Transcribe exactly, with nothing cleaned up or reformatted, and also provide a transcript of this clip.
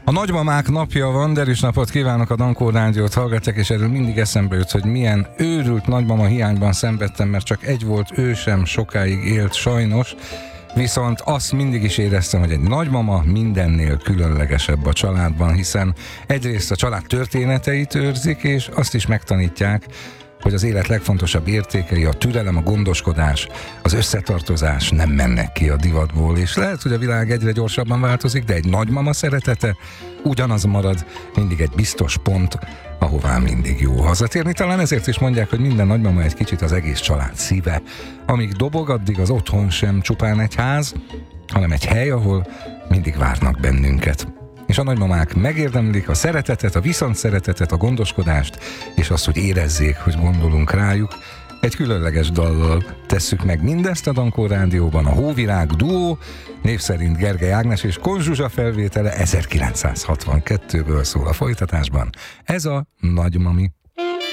A nagymamák napja van, derűs napot kívánok, a Dankó Rádiót hallgatják, és erről mindig eszembe jut, hogy milyen őrült nagymama hiányban szenvedtem, mert csak egy volt, ő sem sokáig élt sajnos, viszont azt mindig is éreztem, hogy egy nagymama mindennél különlegesebb a családban, hiszen egyrészt a család történeteit őrzik, és azt is megtanítják, hogy az élet legfontosabb értékei, a türelem, a gondoskodás, az összetartozás nem mennek ki a divatból, és lehet, hogy a világ egyre gyorsabban változik, de egy nagymama szeretete ugyanaz marad, mindig egy biztos pont, ahová mindig jó hazatérni. Talán ezért is mondják, hogy minden nagymama egy kicsit az egész család szíve. Amíg dobog, addig az otthon sem csupán egy ház, hanem egy hely, ahol mindig várnak bennünket. És a nagymamák megérdemlik a szeretetet, a viszontszeretetet, a gondoskodást, és azt, hogy érezzék, hogy gondolunk rájuk. Egy különleges dallal tesszük meg mindezt a Dankó Rádióban, a Hóvirág duó, név szerint Gergely Ágnes és Kon Zsuzsa felvétele ezerkilencszázhatvankettőből szól a folytatásban. Ez a Nagymami.